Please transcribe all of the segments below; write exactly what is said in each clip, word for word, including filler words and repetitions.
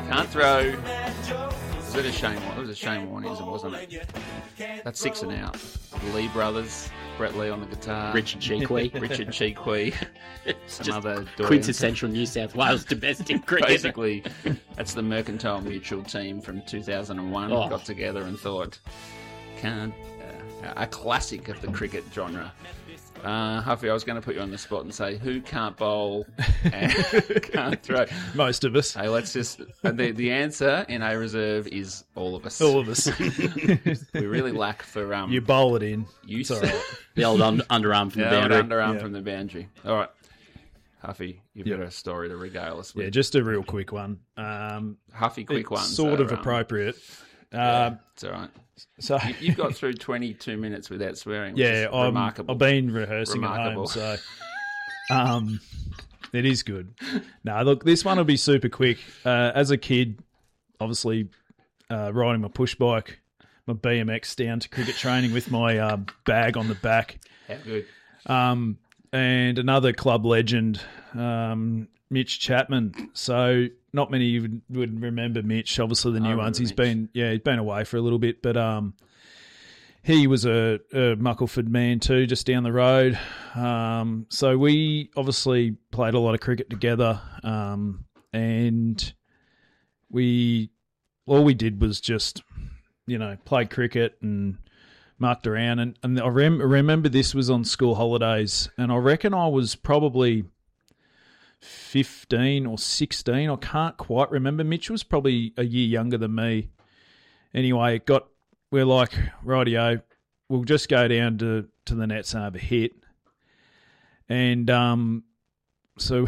Can't throw. Was it a Shane? It was a Shane Warnism, wasn't it? That's six and out. The Lee brothers, Brett Lee on the guitar, Richard Cheekwee, Richard Cheekwee, it's some just other quintessential New South Wales domestic cricket. Basically, that's the Mercantile Mutual team from two thousand one. Oh. Got together and thought, can't uh, a classic of the cricket genre. Uh, Huffy, I was going to put you on the spot and say, who can't bowl and can't throw? Most of us. Hey, let's just... uh, The, the answer in A Reserve is all of us. All of us. We really lack for... Um, You bowl it in. use. It's all right. The old under, underarm from Yeah, the old boundary. underarm Yeah. from the boundary. All right. Huffy, you've Yeah. got a story to regale us with. Yeah, just a real quick one. Um, Huffy quick it's one. Sort so, of um, appropriate. Yeah, Um, it's all right. so, You, you've got through twenty-two minutes without swearing, which yeah, is I'm, remarkable. I've been rehearsing Remarkable. at home, so um, it is good. No, look, this one will be super quick. Uh, as a kid, obviously, uh, riding my push bike, my B M X down to cricket training with my uh, bag on the back. How good. Um, and another club legend, um, Mitch Chapman. So not many would, would remember Mitch. Obviously, the I new remember ones. He's Mitch. been yeah, he's been away for a little bit, but um, he was a, a Muckleford man too, just down the road. Um, so we obviously played a lot of cricket together, um, and we all we did was just you know play cricket and mucked around. And, and I rem- remember this was on school holidays, and I reckon I was probably fifteen or sixteen. I can't quite remember. Mitch was probably a year younger than me. Anyway, it got we're like, rightio, we'll just go down to, to the nets and have a hit. And um, so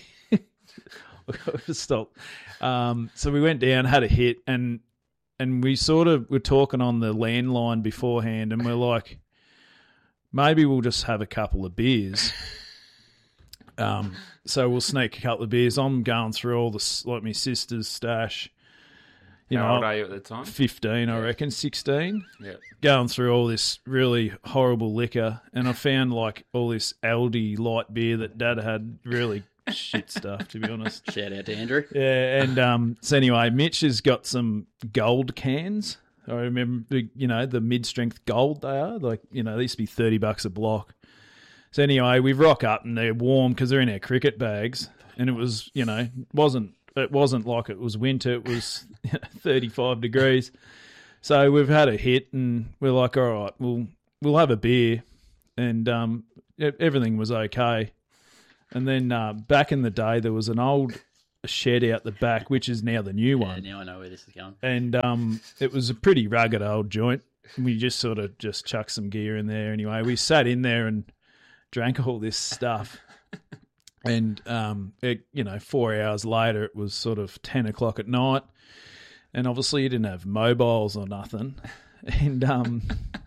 stop. Um, so we went down, had a hit, and and we sort of were talking on the landline beforehand, and we're like, maybe we'll just have a couple of beers. Um, so we'll sneak a couple of beers. I'm going through all the like my sister's stash. You How know, old are you at the time? fifteen, I reckon, sixteen. Yeah. Going through all this really horrible liquor, and I found like all this Aldi light beer that Dad had, really shit stuff, to be honest. Shout out to Andrew. Yeah, and um, so anyway, Mitch has got some gold cans. I remember, you know, the mid-strength gold they are. Like, you know, they used to be thirty bucks a block. So anyway, we rock up and they're warm because they're in our cricket bags, and it was, you know, wasn't it wasn't like it was winter. It was thirty-five degrees. So we've had a hit, and we're like, all right, we'll we'll have a beer, and um, everything was okay. And then uh, back in the day, there was an old shed out the back, which is now the new Yeah, one, now I know where this is going. and um, it was a pretty rugged old joint. We just sort of just chucked some gear in there. Anyway, we sat in there and drank all this stuff. And, um, it, you know, four hours later, it was sort of ten o'clock at night. And obviously you didn't have mobiles or nothing. And um,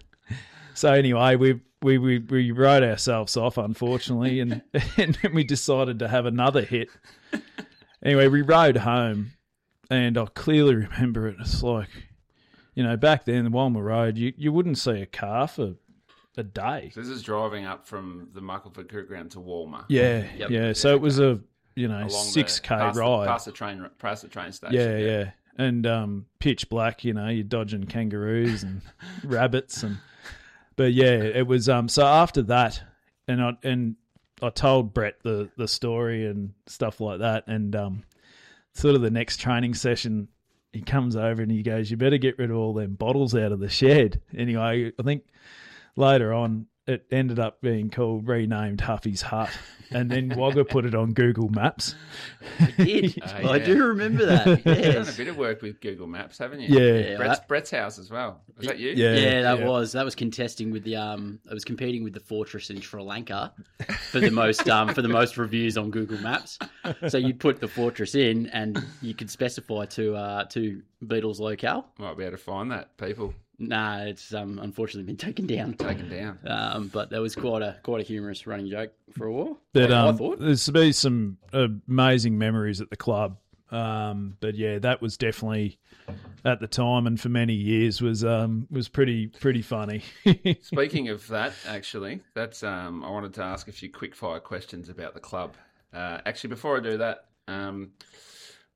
so anyway, we, we, we, we rode ourselves off, unfortunately, and, and then we decided to have another hit. Anyway, we rode home, and I clearly remember it. It's like, you know, back then, the Walmer Road, you, you wouldn't see a car for a day. So this is driving up from the Muckleford Cricket Ground to Walmer. Yeah, Yep. yeah. So it was a, you know, Along the- six K past the- ride. past the train, past the train station. Yeah, yeah. And um, pitch black, you know, you're dodging kangaroos and rabbits. and But yeah, it was, um. so after that, and I, and I told Brett the, the story and stuff like that, and um, sort of the next training session, he comes over and he goes, you better get rid of all them bottles out of the shed. Anyway, I think later on, it ended up being called, renamed Huffy's Hut. And then Wagga put it on Google Maps. I did. Oh, I yeah. do remember that. You've done a Yes. bit of work with Google Maps, haven't you? Yeah. Yeah, Brett's, I- Brett's house as well. Was that you? Yeah. Yeah, that yeah. was that was contesting with the um. I was competing with the fortress in Sri Lanka for the most um for the most reviews on Google Maps. So you put the fortress in, and you could specify to uh to Beatles locale. Might be able to find that, people. Nah, it's um unfortunately been taken down. Taken down. Um, but that was quite a quite a humorous running joke for a while. But I um, thought. there's to be some amazing memories at the club. Um, but yeah, that was definitely at the time and for many years was um was pretty pretty funny. Speaking of that, actually, that's um, I wanted to ask a few quick fire questions about the club. Uh, actually, before I do that, um,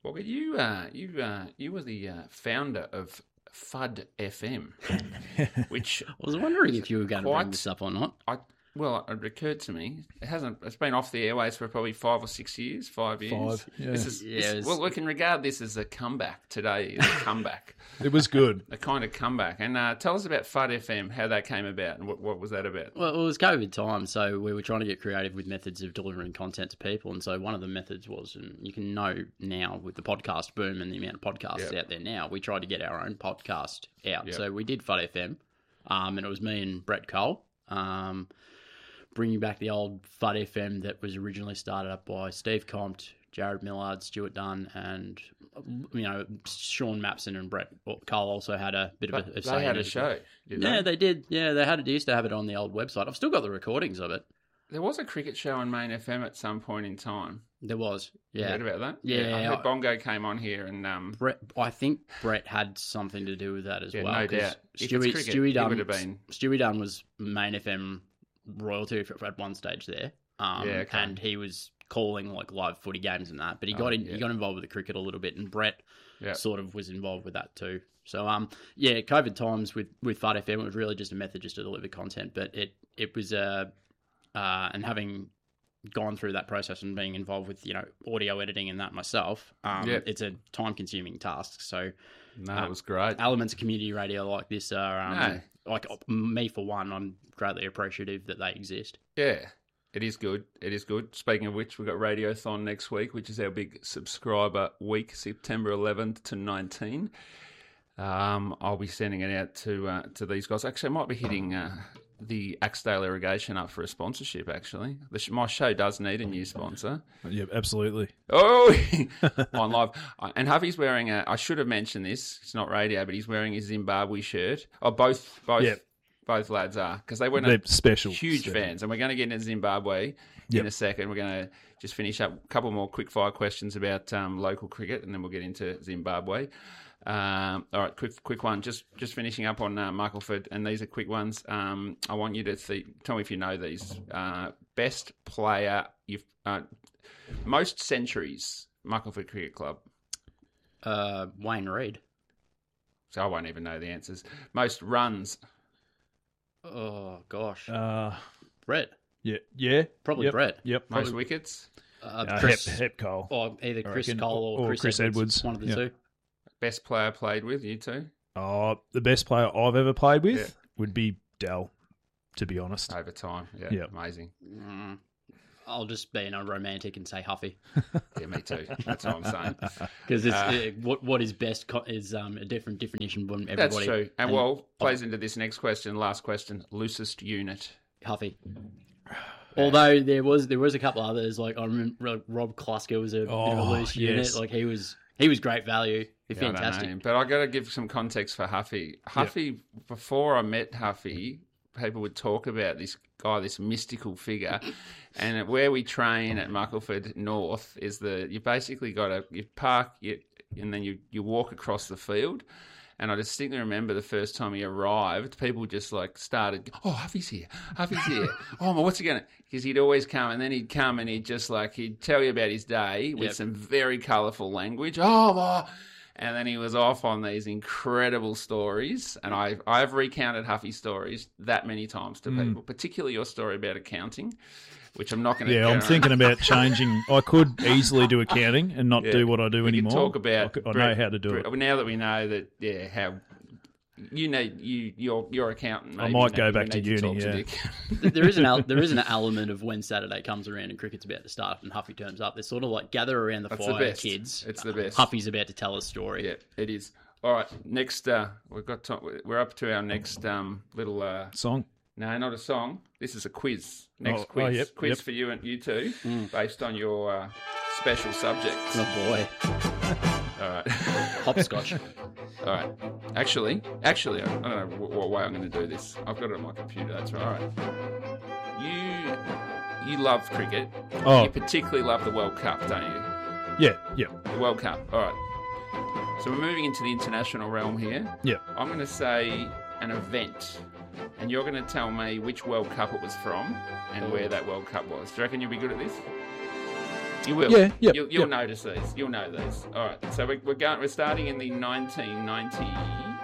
Well, you uh, you uh, you were the uh, founder of Fud F M, which I was wondering if you were going to Quite- bring this up or not. I well, it occurred to me it hasn't. It's been off the airways for probably five or six years, five years. Five, yeah. This is Yeah, this- it was- well, we can regard this as a comeback. Today is a comeback, It was good. a kind of comeback. And uh, tell us about Fud F M, how that came about, and what, what was that about? Well, it was COVID time, so we were trying to get creative with methods of delivering content to people. And so one of the methods was, and you can know now with the podcast boom and the amount of podcasts Yep. out there now, we tried to get our own podcast out. Yep. So we did Fud F M, um, and it was me and Brett Cole, um, bringing back the old Fud F M that was originally started up by Steve Compt, Jared Millard, Stuart Dunn, and you know Sean Mapson and Brett Cole also had a bit of a, a But say they in had it a as well. show. Did Yeah, they? they did. Yeah, they had. They used to have it on the old website. I've still got the recordings of it. There was a cricket show on Main F M at some point in time. There was. You Yeah. heard about that? Yeah, I heard I- Bongo came on here and um, Brett, I think Brett had something to do with that as Yeah, well. no 'cause doubt. If it's Stewie, cricket, Stewie he Dunn, would have been- Stewie Dunn was Main F M royalty for- at one stage there. Um, Yeah, okay. and he was calling like live footy games and that. But he Oh, got in, yeah. he got involved with the cricket a little bit, and Brett Yeah. sort of was involved with that too. So um, yeah, COVID times with with Fud F M, it was really just a method just to deliver content, but it it was uh, uh and having gone through that process and being involved with you know audio editing and that myself, um, Yeah. it's a time consuming task. So no, Uh, it was great. elements of community radio like this are um, No. like me for one, I'm greatly appreciative that they exist. Yeah, it is good. It is good. Speaking of which, we've got Radiothon next week, which is our big subscriber week, September eleventh to nineteenth. Um, I'll be sending it out to uh, to these guys. Actually, I might be hitting uh, the Axedale Irrigation up for a sponsorship, actually. The sh- my show does need a new sponsor. Yeah, absolutely. Oh, on live. Uh, And Huffy's wearing a, I should have mentioned this, it's not radio, but he's wearing his Zimbabwe shirt. Oh, both, both, Yep. both lads are, because they went They're special. huge special. fans. And we're going to get into Zimbabwe in Yep. a second. We're going to just finish up a couple more quick fire questions about um, local cricket, and then we'll get into Zimbabwe. Um, all right, quick, quick one. Just, just finishing up on uh, Muckleford, and these are quick ones. Um, I want you to th- tell me if you know these. Uh, best player you've uh, most centuries, Muckleford Cricket Club. Uh, Wayne Reid. So I won't even know the answers. Most runs. Oh gosh, Uh, Brett. yeah, yeah. Probably yep, Brett. Yep. Most wickets. Uh, Uh, Chris, Hep, Hep Cole. or either I Chris reckon, Cole or, or Chris, Chris Edwards, Edwards. one of the Yeah. two. Best player played with, you two? Oh, the best player I've ever played with Yeah. would be Dell, to be honest. Over time. Yeah, Yeah. amazing. Mm, I'll just be a romantic and say Huffy Yeah, me too. That's what I'm saying. because it's Uh, uh, what what is best co- is um, a different definition from everybody. That's true. And, well, plays into this next question, last question. Loosest unit. Huffy. Although there was there was a couple others, like I remember like, Rob Klusker was a bit of a Oh, loose unit. yes. Like he was he was great value. He's Yeah, I don't know fantastic. him. But I got to give some context for Huffy. Huffy, before I met Huffy, people would talk about this guy, this mystical figure. And where we train at Muckleford North is the you basically got to you park you, and then you you walk across the field. And I distinctly remember the first time he arrived, people just like started, oh, Huffy's here, Huffy's here. Oh, my, what's he going to? Because he'd always come, and then he'd come and he'd just like, he'd tell you about his day with Yep. some very colourful language. Oh, my. And then he was off on these incredible stories. And I've, I've recounted Huffy's stories that many times to people, particularly your story about accounting, which I'm not going to Yeah, I'm thinking about changing. I could easily do accounting and not Yeah. do what I do We can anymore. talk about. I, could- I Brett- know how to do Brett- it. Now that we know that, yeah, how you need you your your accountant. I maybe, might you go know, back you to need uni, talk yeah. Dick. there is an el- there is an element of when Saturday comes around and cricket's about to start and Huffy turns up. They're sort of like gather around the That's the fire, best. kids. It's the best. Huffy's about to tell a story. Yeah, it is. All right, next uh, we've got to, we're up to our next um, little. Uh, Song. no, not a song. This is a quiz. Next Oh, quiz. oh, yep, quiz yep. for you and you two, based on your uh, special subjects. Oh boy, All right. hopscotch. All right. Actually, actually, I don't know what, what way I'm going to do this. I've got it on my computer. That's right. All right. You you love cricket. Oh. You particularly love the World Cup, don't you? Yeah, yeah, The World Cup. All right. So we're moving into the international realm here. yeah. I'm going to say an event, and you're going to tell me which World Cup it was from and where that World Cup was. Do you reckon you'll be good at this? You will. Yeah, yep, You'll, you'll yep. notice these. You'll know these. All right. So we're, we're going. We're starting in the nineteen ninety-six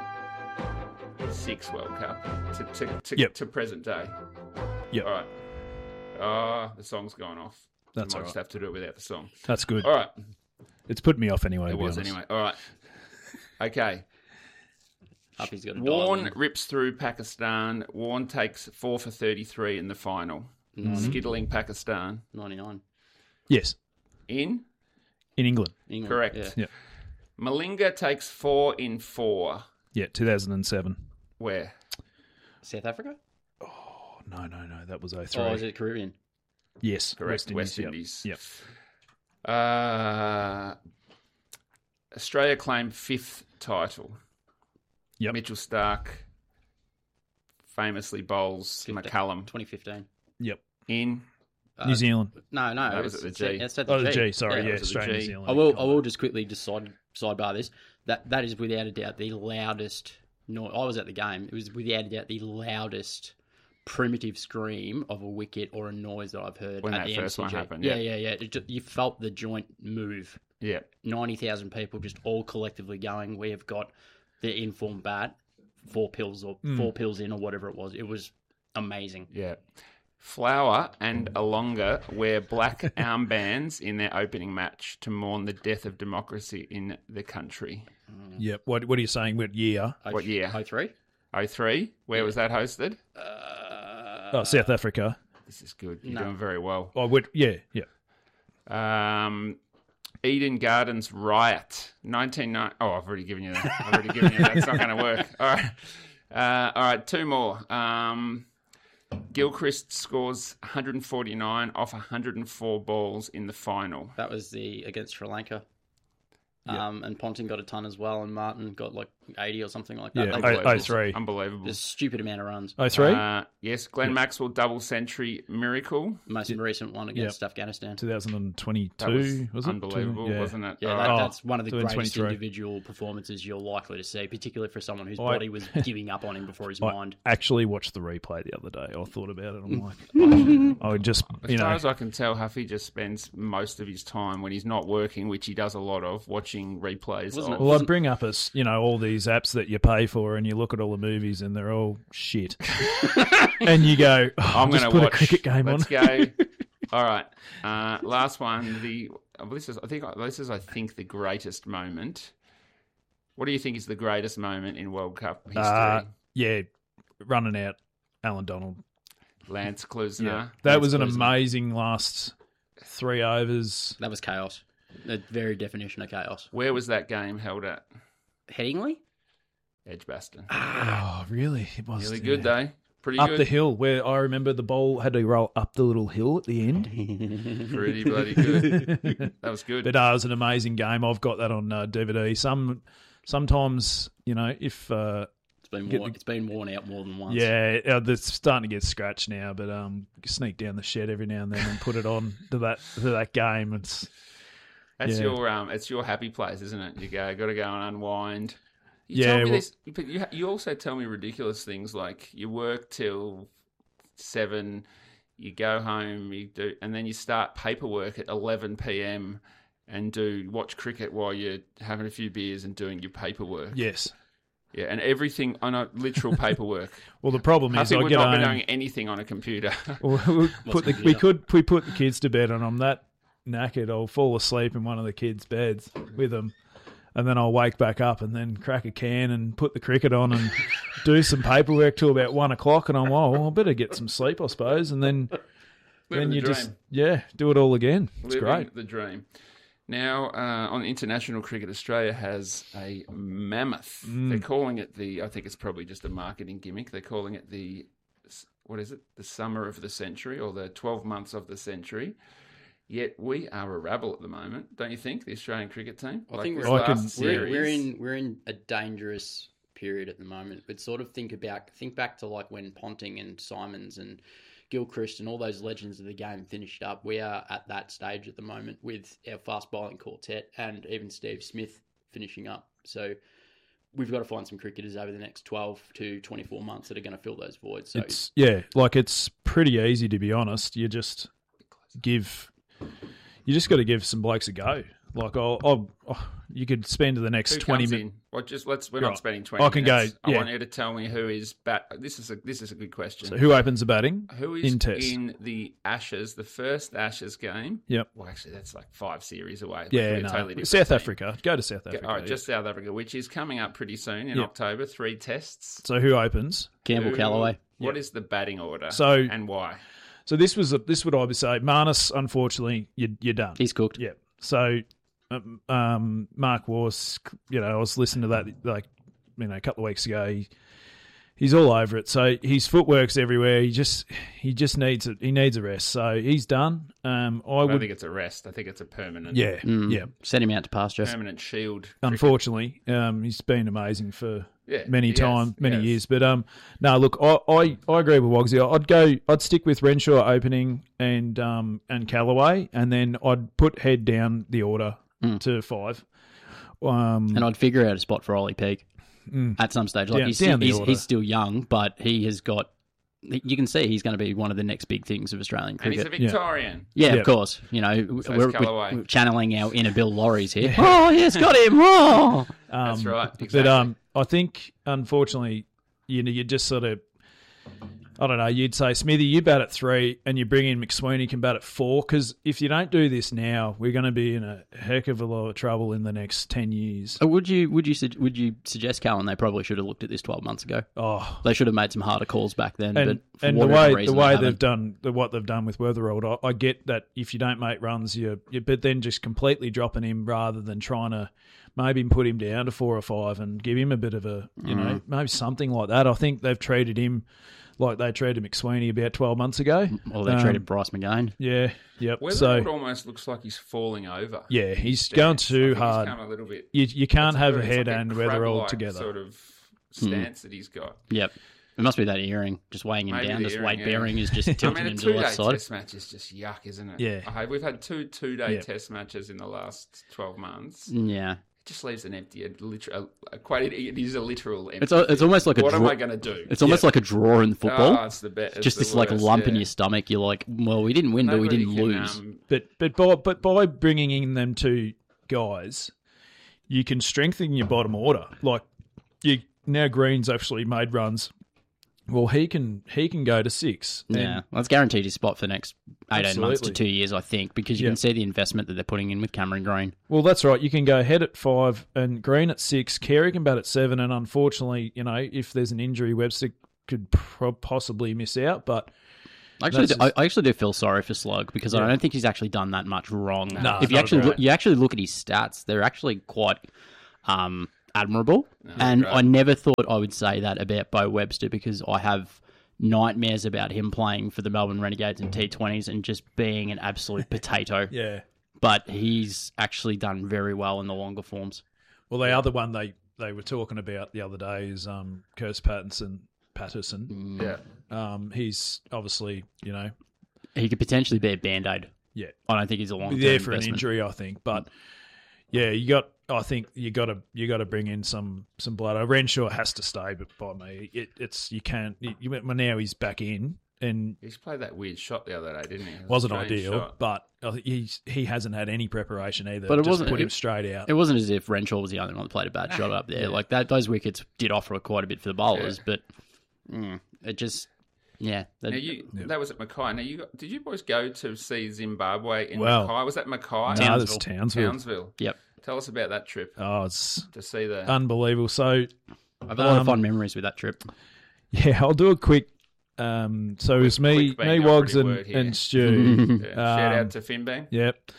World Cup to to to, Yep. to present day. Yep. All right. Oh, the song's gone off. That's I all might just right. have to do it without the song. That's good. All right. It's put me off anyway. It to be was honest. anyway. All right. Okay. Huffy's got a Warren dial. rips through Pakistan. Warren takes four for thirty-three in the final. Mm-hmm. Skittling Pakistan. ninety-nine. Yes, In? in England. England. Correct. Yeah. Yeah. Malinga takes four in four. Yeah, two thousand seven. Where? South Africa? Oh, no, no, no. That was oh three. Oh, is it Caribbean? Yes, Correct. West yep. Indies. Yep. Uh, Australia claimed fifth title. Yep. Mitchell Stark famously bowls Fifteen. McCallum twenty fifteen. Yep. in. Uh, New Zealand. No, no. That was it's- at the G. It's at Oh, the the G. G. Sorry, Yeah, yeah, it was at the Australia, G. New Zealand. I will. I will just quickly just side sidebar this. That that is without a doubt the loudest. No, I was at the game. It was without a doubt the loudest primitive scream of a wicket or a noise that I've heard When at that the first M one C G. happened, Yeah, yeah. yeah, yeah. It just, you felt the joint move. Yeah. Ninety thousand people just all collectively going. We have got the informed bat, four pills or Mm. four pills in or whatever it was. It was amazing. Yeah. Flower and Alonga wear black armbands in their opening match to mourn the death of democracy in the country. Yep. What What are you saying? What year? What year? Oh three. oh three? Where was that hosted? Uh, Oh, South Africa. This is good. You're No. doing very well. Oh, would yeah, yeah. Um, Eden Gardens riot. nineteen ninety. Oh, I've already given you that. I've already given you that. It's not going to work. All right. Uh, all right. Two more. Um, Gilchrist scores one hundred forty-nine off one hundred four balls in the final. That was the against Sri Lanka. Yeah. Um, and Ponting got a ton as well, and Martin got like eighty or something like that. Yeah, They oh- got Unbelievable. oh three. Unbelievable. a stupid amount of runs. Oh, three? Uh, yes, Glenn Maxwell double century miracle. Most recent one against Afghanistan. two thousand twenty-two, That was, was it? unbelievable, Yeah. wasn't it? Yeah, All that, right. Oh, that's one of the two thousand greatest twenty-three. individual performances you're likely to see, particularly for someone whose I- body was giving up on him before his I mind. actually watched the replay the other day. I thought about it. I'm like, I would just, As you far know, as I can tell, Huffy just spends most of his time when he's not working, which he does a lot of, watching replays. Wasn't of- it- well, I bring up as you know all these apps that you pay for, and you look at all the movies, and they're all shit. And you go, oh, I'm just going to put watch. a cricket game Let's on. go. All right. Uh, last one. The oh, this is I think this is I think the greatest moment. What do you think is the greatest moment in World Cup history? Uh, yeah, running out Alan Donald. Lance Klusner. Yeah, that was an Klusner. amazing last three overs. That was chaos. The very definition of chaos. Where was that game held at? Headingley? Edgbaston. Oh, really? It was Really good yeah. though. Pretty Up good. the hill, where I remember the ball had to roll up the little hill at the end. Pretty bloody good. That was good. But uh, it was an amazing game. I've got that on uh, D V D. Some sometimes, you know, if uh, It's been Get worn, the- it's been worn out more than once. yeah, uh, it's starting to get scratched now. But um, sneak down the shed every now and then and put it on to that to that game. It's That's yeah. your um, it's your happy place, isn't it? You go, got to go and unwind. You Yeah, tell me well- this, but you you also tell me ridiculous things like you work till seven, you go home, you do, and then you start paperwork at eleven p.m. and do watch cricket while you're having a few beers and doing your paperwork. yes. Yeah, and everything on a literal paperwork. Well, the problem is Huffy I would get not be home. doing anything on a computer. Well, we, put the, we computer? could we put the kids to bed, and I'm that knackered. I'll fall asleep in one of the kids' beds with them, and then I'll wake back up and then crack a can and put the cricket on and do some paperwork till about one o'clock. And I'm oh, well, I better get some sleep, I suppose. And then Living then the you dream. just yeah do it all again. It's Living great. the dream. Now, uh, on international cricket, Australia has a mammoth. Mm. They're calling it the, I think it's probably just a marketing gimmick. They're calling it the, what is it? The summer of the century or the twelve months of the century. Yet we are a rabble at the moment, don't you think, the Australian cricket team? I think this we're- I can- last We're, series. we're in we're in a dangerous period at the moment. But sort of think about think back to like when Ponting and Simons and Gilchrist and all those legends of the game finished up. We are at that stage at the moment with our fast bowling quartet and even Steve Smith finishing up. So we've got to find some cricketers over the next twelve to twenty-four months that are going to fill those voids. So It's yeah, like it's pretty easy to be honest. You just give you just got to give some blokes a go. Like, I'll, I'll, oh, you could spend the next Who twenty comes minutes. in? Well, just let's. We're Right. not spending twenty. I can minutes. go, yeah. I want you to tell me who is bat. This is a this is a good question. So who opens the batting? Who is in test? in the Ashes, the first Ashes game? Yep. Well, actually, that's like five series away. Yeah, We're a no. totally different South team. Africa. Go to South Africa. All right, yeah. just South Africa, which is coming up pretty soon in Yep. October. Three tests. So who opens? Campbell Who- Callaway. What is the batting order? So- and why? So this was a, this would I would say, Marnus. Unfortunately, you, you're done. He's cooked. Yeah. So, um, um, Mark Wars, you know, I was listening to that like, you know, a couple of weeks ago. He, he's all over it. So his footwork's everywhere. He just he just needs a, he needs a rest. So he's done. Um, I I don't would. think it's a rest. I think it's a permanent. Yeah. Mm. Yeah. Send him out to pasture. Permanent shield. Unfortunately, um, he's been amazing for Yeah, many he times, has, he many has. years. But um, no, look, I, I, I agree with Wogsy. I'd go, I'd stick with Renshaw opening and um and Callaway, and then I'd put Head down the order Mm. to five. Um, And I'd figure out a spot for Ollie Peak at some stage. Like Down- he's, down still, the he's, order. he's still young, but he has got. You can see he's going to be one of the next big things of Australian And he's a cricket. Victorian. Yeah, Yeah. of course. You know, So we're, is Callaway. we're channeling our inner Bill Lorries here. Oh, yes, got him. Oh. That's um, right. But Exactly. um, I think unfortunately, you know, you just sort of, I don't know. You'd say Smithy, you bat at three, and you bring in McSweeney can bat at four. Because if you don't do this now, we're going to be in a heck of a lot of trouble in the next ten years. Uh, Would you would you su- would you suggest, Callan, they probably should have looked at this twelve months ago? Oh, They should have made some harder calls back then. and but for and the whatever way reason, the way they they've haven't. done the, what they've done with Weatherald, I, I get that if you don't make runs, you, you but then just completely dropping him rather than trying to maybe put him down to four or five and give him a bit of a you Mm. know maybe something like that. I think they've treated him like they treated McSweeney about twelve months ago. Or they Um, treated Bryce McGain. Yeah, yep. Weatherald So almost looks like he's falling over. yeah, he's Stance. going I too think hard. He's come a little bit. You you can't it's have a very- it's head like and crab-like Weatherald together. Sort of stance that he's got. Yep. It must be that earring, just weighing him Maybe down. the This earring, weight yeah. bearing is just I tilting mean, a him to the two-day left side. test match is just yuck, isn't it? Yeah. Okay, we've had two two-day Yeah. test matches in the last twelve months. Yeah. It just leaves an empty, a literal, a, quite. It is a literal empty. It's a, it's almost like a what am draw. I going to do? It's almost like a draw in football. Oh, it's the best. just this like lump in your stomach. You're like, well, we didn't win, but we didn't lose. Um, But but by but by bringing in them two guys, you can strengthen your bottom order. Like you now, Green's actually made runs. Well, he can he can go to six. And- Yeah, well, that's guaranteed his spot for the next eighteen months to Absolutely. two years, I think, because you Yeah. can see the investment that they're putting in with Cameron Green. Well, that's right. You can go head at five and Green at six. Carey can bat at seven, and unfortunately, you know, if there's an injury, Webster could pro- possibly miss out. But I actually, do, That's I, I actually do feel sorry for Slug because Yeah. I don't think he's actually done that much wrong. No, if you not actually at all. look, you actually look at his stats, they're actually quite um, admirable. No, and great. I never thought I would say that about Bo Webster because I have nightmares about him playing for the Melbourne Renegades in T twenties and just being an absolute potato. yeah, But he's actually done very well in the longer forms. well, the other one they, they were talking about the other day is um, Curtis Patterson. Patterson. yeah. Um, he's obviously, you know, He could potentially be a band-aid. yeah, I don't think he's a long-term there for an investment. injury, I think. But yeah, you got. I think you got to you got to bring in some some blood. Uh, Renshaw has to stay, but by me, it, it's you can't. You, well, now he's back in, and He's played that weird shot the other day, didn't he? It was a wasn't strange ideal. shot. But I think he's he hasn't had any preparation either. But it Just wasn't- put him it- straight out. It wasn't as if Renshaw was the only one that played a bad shot up there. Like that, those wickets did offer quite a bit for the bowlers, Yeah. but mm, it just, yeah. that- Now you, that was at Mackay. Now you got, did you boys go to see Zimbabwe in Well, Mackay? Was that Mackay? no, Townsville. that's Townsville. Townsville. Yep. Tell us about that trip Oh, it's to see the. unbelievable. So I have a lot Um, of fond memories with that trip. yeah, I'll do a quick. Um, so it was me, quick being me, a Wogs, pretty and, word here. and Stu. yeah, shout um, out to Finbang. Yep.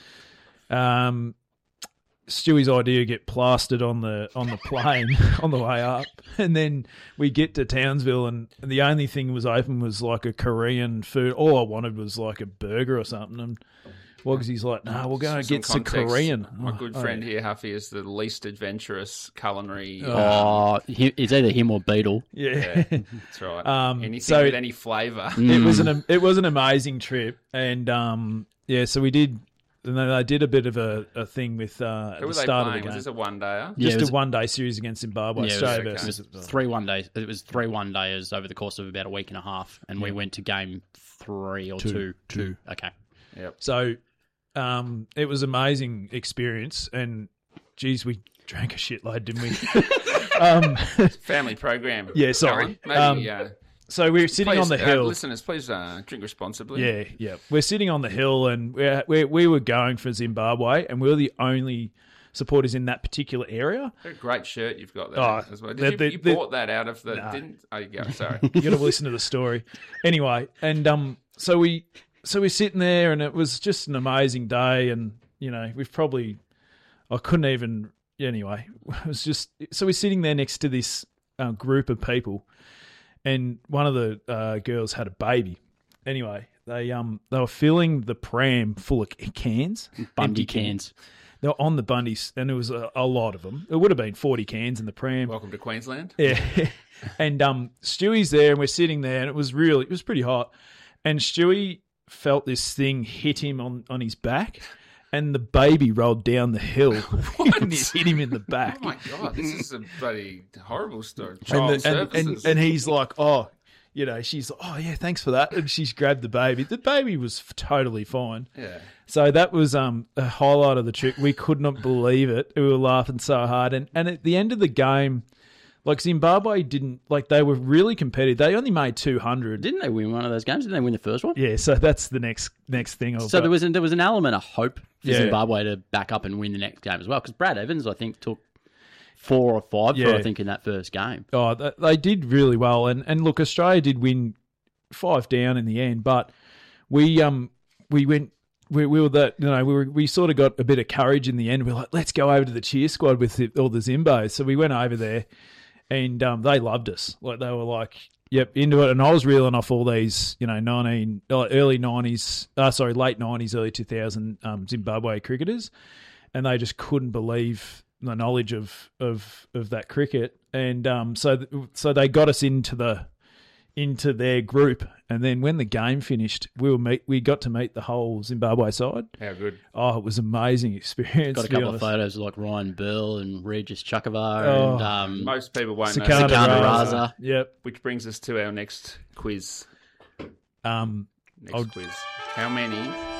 Um, Stewie's idea to get plastered on the on the plane on the way up, and then we get to Townsville, and the only thing was open was like a Korean food. All I wanted was like a burger or something, and Wogsy's like, "No, we'll go and Some get some context, Korean." My Oh, good oh, friend here, Huffy, is the least adventurous culinary. Oh. Oh, he, it's either him or Beetle. Yeah. Yeah, that's right. Um, Anything so- with any flavour. It was an it was an amazing trip, and um, yeah, so we did. And then they did a bit of a, a thing with uh, at Who the were they start of playing? the Was game. this a one dayer? Yeah, Just it was- a one day series against Zimbabwe, Yeah, it was, Australia okay. it was versus three one days. It was three one days over the course of about a week and a half, and we went to game three or two. two. Okay. Yep. So um, it was an amazing experience, and geez, we drank a shitload, didn't we? um, Family program. Yeah, sorry. Maybe, Um, uh, so we were sitting please, on the uh, hill. listeners, please uh, drink responsibly. Yeah, yeah. We're sitting on the hill, and we're, we we were going for Zimbabwe, and we were the only supporters in that particular area. A great shirt you've got there Oh, as well. Did the- you, the- you the- bought that out of the... Nah. Didn't? Oh, you go. Sorry. You got to listen to the story. Anyway, and um, so we so we're sitting there, and it was just an amazing day, and you know, we've probably I couldn't even anyway. It was just so we're sitting there next to this uh, group of people, and one of the uh, girls had a baby. Anyway, they um they were filling the pram full of cans, Bundy empty cans. They were on the Bundies, and there was a, a lot of them. It would have been forty cans in the pram. Welcome to Queensland. Yeah. And um, Stewie's there, and we're sitting there, and it was really, it was pretty hot. And Stewie felt this thing hit him on, on his back, and the baby rolled down the hill and it hit him in the back. Oh, my God. This is a bloody horrible story. and, Child the, and, services. and, and he's like, oh, you know, she's like, oh, yeah, thanks for that. And she's grabbed the baby. The baby was totally fine. yeah. So that was um, a highlight of the trip. We could not believe it. We were laughing so hard. And, and at the end of the game, like Zimbabwe didn't, like they were really competitive. They only made two hundred. Didn't they win one of those games? Didn't they win the first one? Yeah, so that's the next next thing. I've So got. there was an, there was an element of hope for Yeah. Zimbabwe to back up and win the next game as well. Because Brad Evans, I think, took four or five Yeah. for, I think, in that first game. Oh, th- they did really well, and and look, Australia did win five down in the end, but we um we went we, we were that you know we were we sort of got a bit of courage in the end. We are like, let's go over to the cheer squad with the, all the Zimbos. So we went over there, and um they loved us. Like they were like, yep, into it. And I was reeling off all these you know nineteen uh, early nineties, uh, sorry late nineties, early two thousand um, Zimbabwe cricketers, and they just couldn't believe the knowledge of of of that cricket. And um so th- so they got us into the into their group, and then when the game finished, we were meet we got to meet the whole Zimbabwe side. How good. Oh, it was an amazing experience. Got a to be couple of honest. photos of like Ryan Bell and Regis Chakavar Oh. and um, Most people won't know. Sakana Sakana Raza. Raza. Yep. Which brings us to our next quiz. Um. Next I'll- quiz. How many...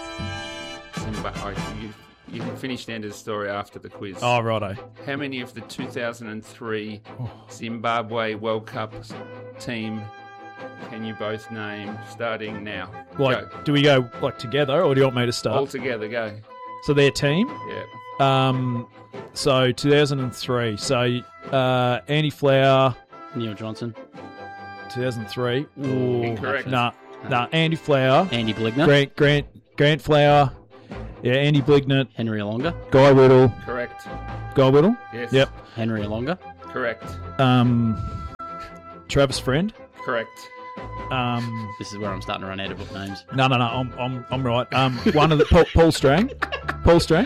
Zimba- oh, you, you can finish the end of the story after the quiz. Oh, righto. How many of the two thousand three Oh. Zimbabwe World Cup team can you both name starting now? Like, Go. do we go like together, or do you want me to start? All together, go. So their team. Yeah. Um. So two thousand three. So uh, Andy Flower. Neil Johnson, two thousand three. Incorrect. Nah. Nah. Andy Flower. Andy Bligner, Grant. Grant. Grant Flower. Yeah. Andy Blignett. Henry Alonga, Guy Whittle. Correct. Guy Whittle. Yes. Yep. Henry Alonga, Correct. Um. Travis Friend. Correct. Um. This is where I'm starting to run out of book names. No, no, no. I'm, I'm, I'm right. Um. One of the Paul, Paul Strang. Paul Strang.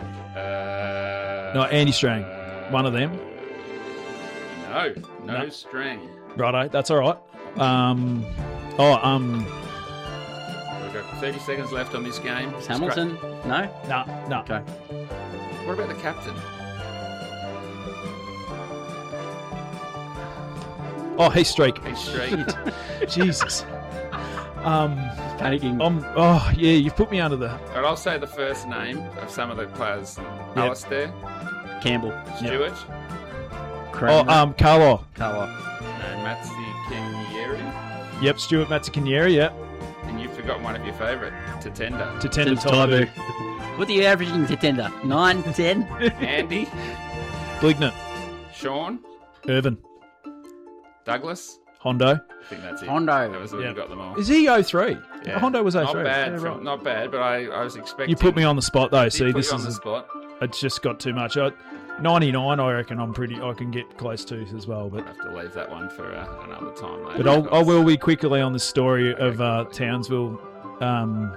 Uh, No, Andy Strang. One of them. No. No, No. string. Righto. That's all right. Um. Oh. Um. We've got thirty seconds left on this game. Is Hamilton? No? No. No. Okay. What about the captain? Oh, he's streak. He's straight. Jesus. Um. Panicking. I'm. Oh, yeah. You've put me under the. But I'll say the first name of some of the players. Alistair, Campbell. Stewart, Oh. Cramer. Um. Carlo. Carlo. and Matsi Kenyeri. Yep. Stuart Matsikanyeri. Yep. And you've forgotten one of your favourite, Tatenda. To tend Tim to Taibu. Taibu. What are you averaging to tender? Nine, ten? Andy, Blignett. Sean, Irvin. Douglas. Hondo. I think that's it. Hondo. That was where Yeah. we got them all. Is he oh three? Yeah. Hondo was oh Not three. bad, Yeah, from- right. not bad, but I, I was expecting. You put me on the spot though. Did See, put this you on is the spot. it's just got too much. I, ninety-nine, I reckon I'm pretty. I can get close to as well. But I have to leave that one for uh, another time. Mate. but I'll, I will be quickly on the story of uh, Townsville. Um,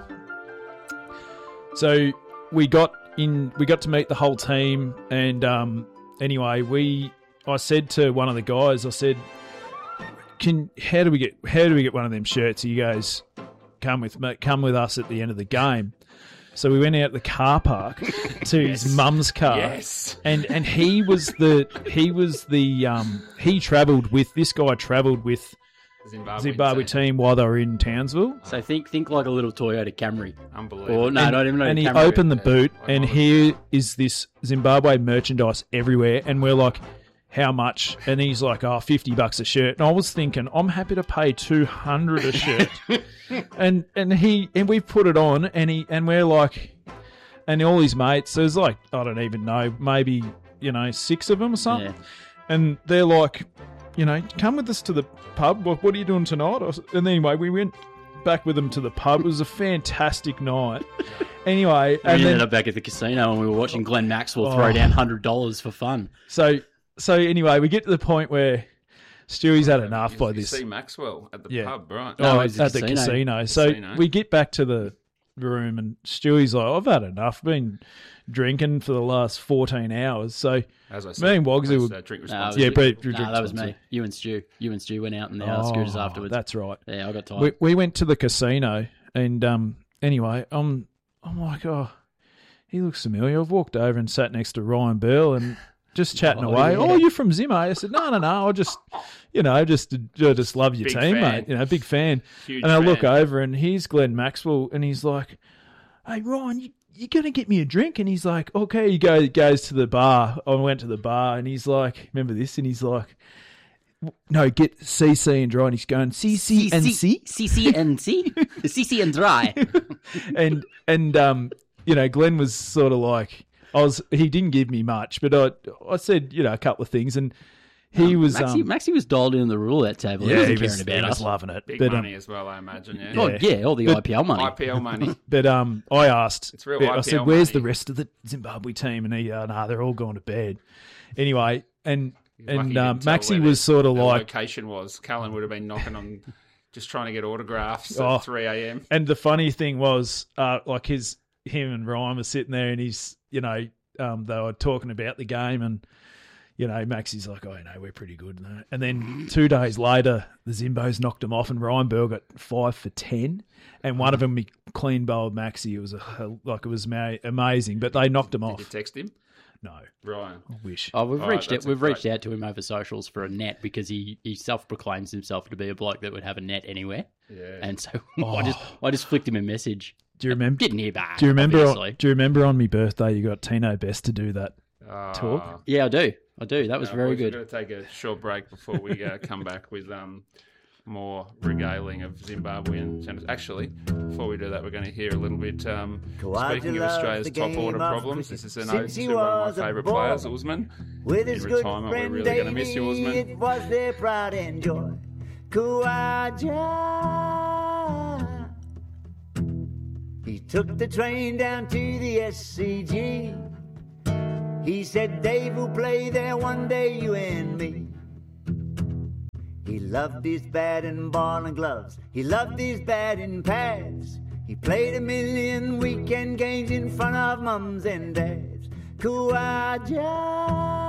so we got in. We got to meet the whole team, and um, anyway, we. I said to one of the guys, I said, "Can how do we get how do we get one of them shirts?" He goes, "Come with me, come with us at the end of the game." So we went out the car park to his mum's car. Yes. And and he was the he was the um he travelled with this guy travelled with Zimbabwe, Zimbabwe team while they were in Townsville. So think think like a little Toyota Camry. Unbelievable. Or no, and, not even not and a he Camry. opened the boot, I and love it. here is this Zimbabwe merchandise everywhere, and we're like, how much? And he's like, oh, fifty bucks a shirt. And I was thinking, I'm happy to pay two hundred a shirt. and and he and we put it on, and he and we're like, and all his mates, there's like, I don't even know, maybe, you know, six of them or something. Yeah. And they're like, you know, come with us to the pub. What, what are you doing tonight? I was- And anyway, we went back with them to the pub. It was a fantastic night. Anyway, We and ended then up back at the casino and we were watching Glenn Maxwell Oh. throw down one hundred dollars for fun. so so anyway, we get to the point where Stewie's had enough You- by you this. see Maxwell at the Yeah. pub, right? No, Oh, it was at the the casino. casino. So Casino. we get back to the room, and Stewie's like, I've had enough. Been drinking for the last fourteen hours. So As I me said, and Wogsy please, were. uh, drink No, it was responsibly. Yeah, but- you. drink Nah, that was me. responsibly. You and Stu. You and Stu went out in the uh, scooters Oh, afterwards. That's right. Yeah, I got tired. We we went to the casino, and um, anyway, I'm I'm like, oh, he looks familiar. I've walked over and sat next to Ryan Bell and just chatting Oh, away. yeah. Oh, you're from Zimmo? I said, no, no, no. I just, you know, just I just love your Big team, fan. mate. You know, big fan. Huge and I look fan. over, and here's Glenn Maxwell, and he's like, hey, Ryan, you, you're going to get me a drink? And he's like, okay. He goes, goes to the bar. I went to the bar, and he's like, remember this? And he's like, no, get C C and dry. And he's going, C C and C? C C and C? C C and dry. and and um, you know, Glenn was sort of like, I was. He didn't give me much, but I I said, you know, a couple of things, and he was Maxie, um, Maxie was dialed in the roulette table. yeah, he he wasn't was, caring he about was us. loving it. Big but money um, as well, I imagine. Yeah. Oh, Yeah. yeah, all the But- I P L money. I P L money. but um, I asked. It's real I I P L said, "Where's money. the rest of the Zimbabwe team?" And he, uh, nah, they're all gone to bed. Anyway, and Lucky and you um, didn't tell Maxie where was the- sort of the like, location was. Callan would have been knocking on, just trying to get autographs Oh. at three a.m. and the funny thing was, uh, like his him and Ryan were sitting there, and he's, you know, um, they were talking about the game, and you know, Maxie's like, oh, you know, we're pretty good. And then two days later, the Zimbos knocked him off, and Ryan Bell got five for ten, and one of them he clean bowled Maxie. It was a, like it was ma- amazing, but they knocked him Did off. you text him? No, Ryan. I wish. Oh, we've Oh, reached that's out, a we've great- reached out to him over socials for a net because he, he self proclaims himself to be a bloke that would have a net anywhere, Yeah. and so I just I just flicked him a message. Do you remember? Didn't hear back. Do you remember? Obviously. Do you remember on my birthday you got Tino Best to do that? Ah, talk? Yeah, I do. I do. That was no, very boys, good. We're going to take a short break before we uh, come back with um, more regaling of Zimbabwean channels. Actually, before we do that, we're going to hear a little bit. Um, speaking of Australia's top order problems, this is an ode to one of my favourite players, Usman. With In his good retirement, we're friend really going to miss you, Davey, Usman. it was their pride and joy. Khawaja. He took the train down to the S C G. He said, Dave will play there one day, you and me. He loved his bat and ball and gloves. He loved his batting pads. He played a million weekend games in front of mums and dads. Khawaja.